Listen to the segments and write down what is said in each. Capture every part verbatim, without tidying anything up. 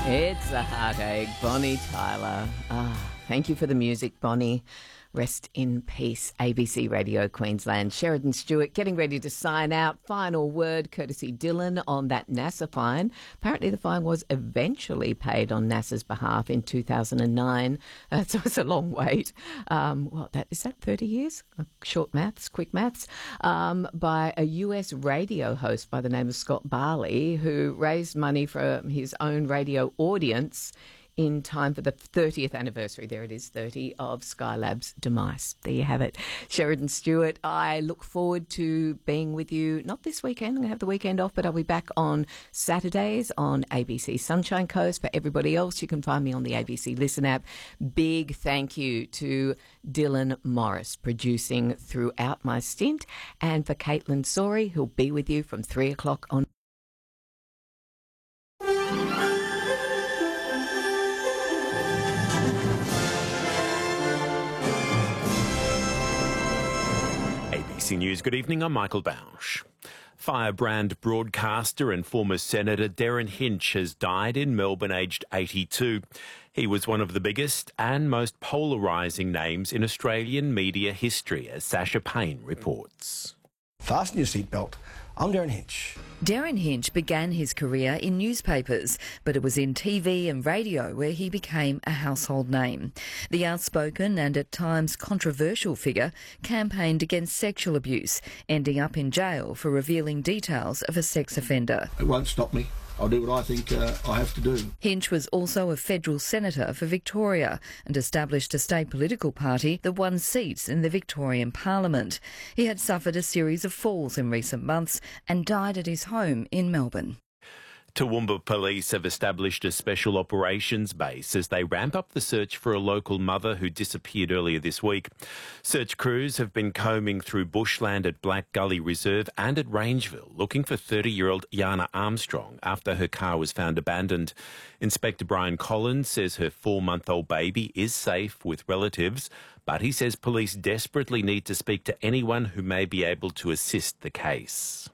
It's a heartache, Bonnie Tyler. Ah, thank you for the music, Bonnie. Rest in peace, A B C Radio Queensland. Sheridan Stewart getting ready to sign out. Final word courtesy Dylan on that NASA fine. Apparently the fine was eventually paid on NASA's behalf in two thousand nine. Uh, so it's a long wait. Um, well, that, is that thirty years? Short maths, quick maths. Um, by a U S radio host by the name of Scott Barley, who raised money for his own radio audience in time for the thirtieth anniversary, there it is, thirty, of Skylab's demise. There you have it. Sheridan Stewart, I look forward to being with you, not this weekend, I'm going to have the weekend off, but I'll be back on Saturdays on A B C Sunshine Coast. For everybody else, you can find me on the A B C Listen app. Big thank you to Dylan Morris, producing throughout my stint, and for Caitlin Sorey, who'll be with you from three o'clock on. A B C News, good evening, I'm Michael Bausch. Firebrand broadcaster and former Senator Derryn Hinch has died in Melbourne aged eighty-two. He was one of the biggest and most polarising names in Australian media history, as Sasha Payne reports. Fasten your seatbelt. I'm Derryn Hinch. Derryn Hinch began his career in newspapers, but it was in T V and radio where he became a household name. The outspoken and at times controversial figure campaigned against sexual abuse, ending up in jail for revealing details of a sex offender. It won't stop me. I'll do what I think uh, I have to do. Hinch was also a federal senator for Victoria and established a state political party that won seats in the Victorian Parliament. He had suffered a series of falls in recent months and died at his home in Melbourne. Toowoomba Police have established a special operations base as they ramp up the search for a local mother who disappeared earlier this week. Search crews have been combing through bushland at Black Gully Reserve and at Rangeville, looking for thirty-year-old Yana Armstrong after her car was found abandoned. Inspector Brian Collins says her four-month-old baby is safe with relatives, but he says police desperately need to speak to anyone who may be able to assist the case.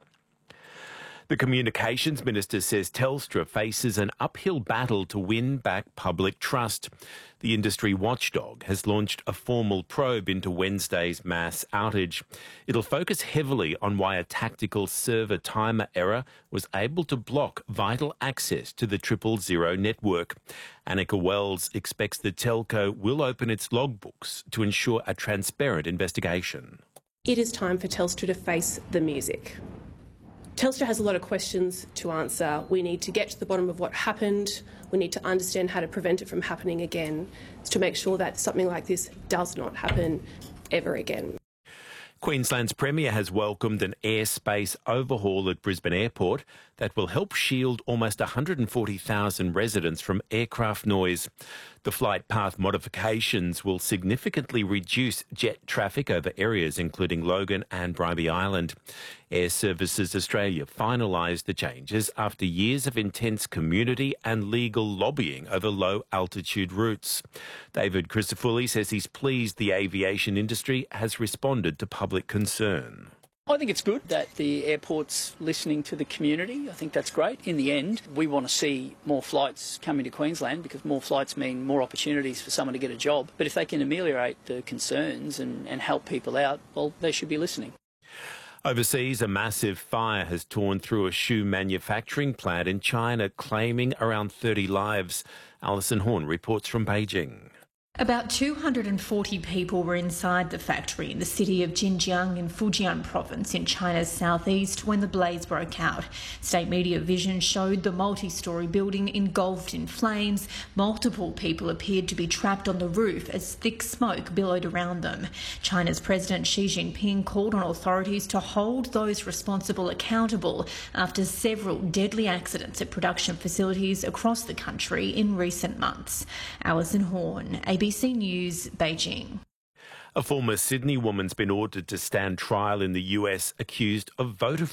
The Communications Minister says Telstra faces an uphill battle to win back public trust. The industry watchdog has launched a formal probe into Wednesday's mass outage. It'll focus heavily on why a tactical server timer error was able to block vital access to the triple zero network. Annika Wells expects the telco will open its logbooks to ensure a transparent investigation. It is time for Telstra to face the music. Telstra has a lot of questions to answer. We need to get to the bottom of what happened. We need to understand how to prevent it from happening again, to make sure that something like this does not happen ever again. Queensland's Premier has welcomed an airspace overhaul at Brisbane Airport that will help shield almost one hundred forty thousand residents from aircraft noise. The flight path modifications will significantly reduce jet traffic over areas including Logan and Bribie Island. Air Services Australia finalised the changes after years of intense community and legal lobbying over low-altitude routes. David Christofouli says he's pleased the aviation industry has responded to public concern. I think it's good that the airport's listening to the community. I think that's great. In the end, we want to see more flights coming to Queensland because more flights mean more opportunities for someone to get a job. But if they can ameliorate the concerns and, and help people out, well, they should be listening. Overseas, a massive fire has torn through a shoe manufacturing plant in China, claiming around thirty lives. Alison Horn reports from Beijing. About two hundred forty people were inside the factory in the city of Xinjiang in Fujian province in China's southeast when the blaze broke out. State media vision showed the multi-storey building engulfed in flames. Multiple people appeared to be trapped on the roof as thick smoke billowed around them. China's President Xi Jinping called on authorities to hold those responsible accountable after several deadly accidents at production facilities across the country in recent months. Alison Horn, A B C News, Beijing. A former Sydney woman's been ordered to stand trial in the U S accused of voter